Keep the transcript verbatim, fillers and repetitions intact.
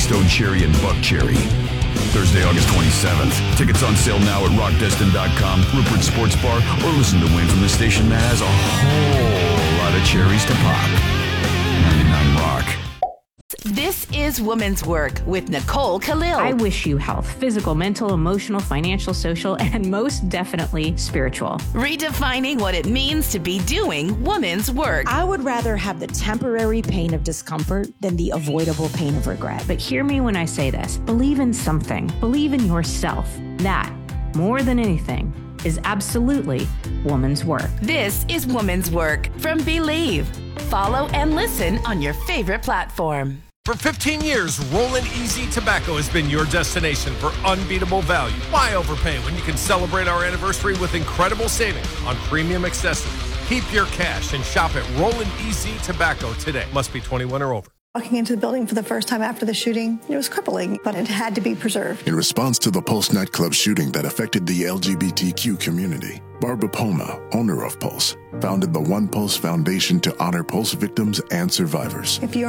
Stone Cherry and Buck Cherry. Thursday, August twenty-seventh. Tickets on sale now at rock destin dot com, Rupert Sports Bar, or listen to Win from the station that has a whole lot of cherries to pop. ninety-nine Rock. This is Woman's Work with Nicole Khalil. I wish you health, physical, mental, emotional, financial, social, and most definitely spiritual. Redefining what it means to be doing woman's work. I would rather have the temporary pain of discomfort than the avoidable pain of regret. But hear me when I say this. Believe in something. Believe in yourself. That, more than anything, is absolutely woman's work. This is Woman's Work from Believe. Follow and listen on your favorite platform. For fifteen years, Rollin' Easy Tobacco has been your destination for unbeatable value. Why overpay when you can celebrate our anniversary with incredible savings on premium accessories? Keep your cash and shop at Rollin' Easy Tobacco today. Must be twenty-one or over. Walking into the building for the first time after the shooting, it was crippling, but it had to be preserved. In response to the Pulse nightclub shooting that affected the L G B T Q community, Barbara Poma, owner of Pulse, founded the One Pulse Foundation to honor Pulse victims and survivors. If you